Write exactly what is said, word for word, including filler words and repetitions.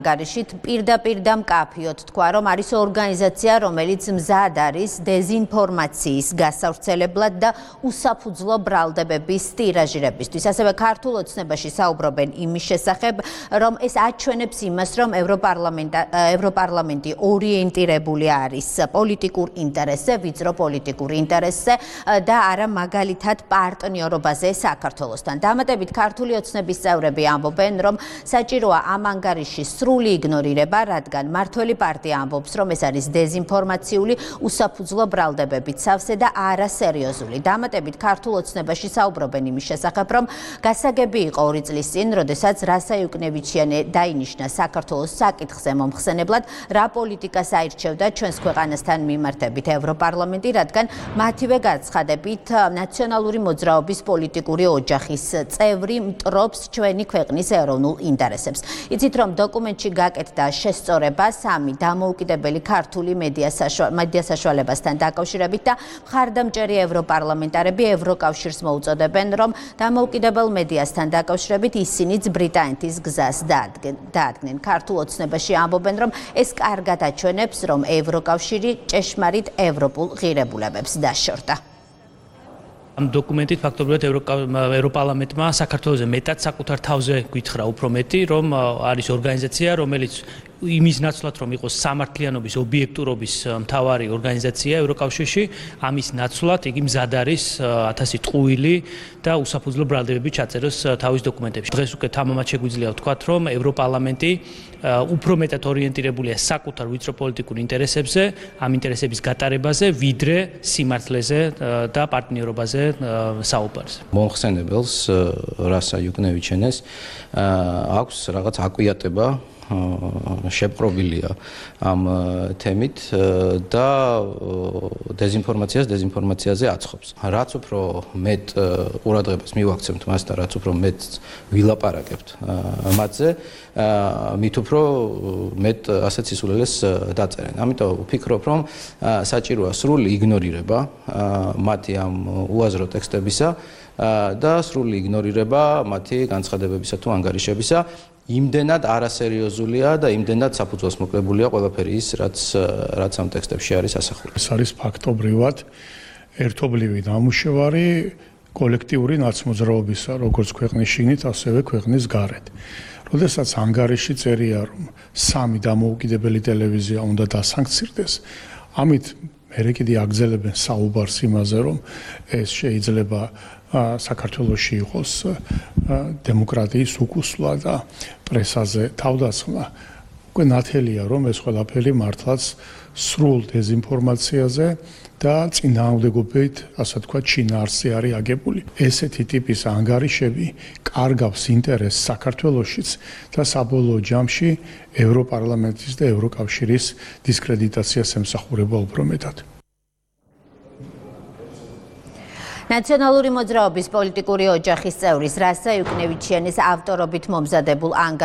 Გარშით პირდაპირ და მკაფიოდ თქვა, რომ არის ორგანიზაცია, რომელიც მზად არის დეზინფორმაციის გასავრცელებლად და უსაფუძვლო ბრალდებების ტირაჟირებისთვის. ასევე ქართულ ოცნებაში საუბრობენ იმის შესახებ, რომ ეს აჩვენებს იმას, რომ ევროპარლამენტი ორიენტირებული არის პოლიტიკურ ინტერესზე, ვიწრო პოლიტიკურ ინტერესზე და არა მაგალითად პარტნიორობაზე საქართველოსთან. დამატებით ქართული ოცნების წევრები ამბობენ, რომ საჭიროა ამ ანგარიშის სრული იგნორირება, რადგან მართველი პარტია ამბობს, რომ ეს არის დეზინფორმაციული, უსაფუძვლო ბრალდებებით სავსე და არასერიოზული. დამატებით ქართულ ოცნებაში საუბრობენ იმის შესახებ, რომ გასაგები იყო ორი წლის წინ, როდესაც რასა იუკნევიჩიანი დაინიშნა საქართველოს საკითხზე მომხსენებლად, რა პოლიტიკას აირჩევდა ჩვენს ქვეყანასთან მიმართებით ევროპარლამენტი, რადგან მათივე განცხადებით ნაციონალური მოძრაობის პოლიტიკური ოჯახის წევრი მტრობს ჩვენი ქვეყნის ეროვნულ ინტერესებს. იცით, რომ დოკუმენტში გაკეთდა შესწორება სამი დამოუკიდებელი ქართული მედია საშუალებასთან დაკავშირებით და მხარდამჭერი ევროპარლამენტარები ევროკავშირს მოუწოდებენ, რომ დამოუკიდებელ მედიასთან დაკავშირებით ისინიც ბრიტანეთის გზას დაადგნენ. ქართულ ოცნებაში ამბობენ, რომ ეს კარგად აჩვენებს, რომ ევროკავშირი ჭეშმარიტ ევროპულ ღირებულებებს დაშორდა. ამ დოკუმენტით ფაქტობრივად ევროპარლამენტმა საქართველოზე მეტად საკუთარ თავზე გითხრა უფრო მეტი, რომ არის ორგანიზაცია, რომელიც იმის ნაცვლად, რომ იყოს სამართლიანობის, ობიექტურობის მთავარი ორგანიზაცია ევროკავშირში, ამის ნაცვლად იგი მზად არის ათასი ტყუილი და უსაფუძვლო ბრალდებები ჩაწეროს თავის დოკუმენტებში. დღეს უკვე თამამად შეგვიძლია ვთქვათ, რომ ევროპარლამენტი უფრო მეტად ორიენტირებულია საკუთარ ვიწრო პოლიტიკურ ინტერესებზე, ამ ინტერესების გატარებაზე, ვიდრე სიმართლეზე და პარტნიორობაზე საუბარს. მომხსენებელს რასა იუკნევიჩენეს აქვს რაღაც აკვიატება შეპყრობილია ამ თემით და დეზინფორმაციას დეზინფორმაციაზე აცხობს. რაც უფრო მეტ ყურადღებას მივაქცევთ მას და რაც უფრო მეტ ვილაპარაკებთ მათზე, მით უფრო მეტ ასეთ სისულელეს დაწერენ. ამიტომ ვფიქრობ, რომ საჭიროა სრული იგნორირება მათი ამ უაზრო ტექსტებისა და სრული იგნორირება მათი განცხადებებისა თუ ანგარიშებისა. იმდენად არასერიოზულია და იმდენად საფუძველს მოკლებულია ყველაფერი ის, რაც რაც ამ ტექსტებში არის ასახული. ეს არის ფაქტობრივად ერთობლივი ნამუშევარი კოლექტიური ნაცმოძრაობისა, როგორც ქვეყნის შიგნით, ასევე ქვეყნის გარეთ. როდესაც ანგარიში წერია, რომ სამი დამოუკიდებელი ტელევიზია უნდა დასანქცირდეს, ამით მერე კიდე აგრძელებენ საუბარს იმაზე, რომ ეს შეიძლება საქართველოში იყოს დემოკრატიის უკუსვლა და პრესაზე თავდასხმა. უკვე ნათელია, რომ ეს ყველაფერი მართლაც სრულ დეზინფორმაციაზე და წინააღმდეგობით, ასე ვთქვათ, შინაარსზე არის აგებული. ესეთი ტიპის ანგარიშები კარგავს ინტერესს საქართველოშიც და საბოლოო ჯამში ევროპარლამენტის და ევროკავშირის დისკრედიტაციას ემსახურება უფრო მეტად. ნაციონალური მოძრაობის პოლიტიკური ოჯახის წევრის რასა იუკნევიჩიანის ავტორობით მომზადებულ ანგარიშს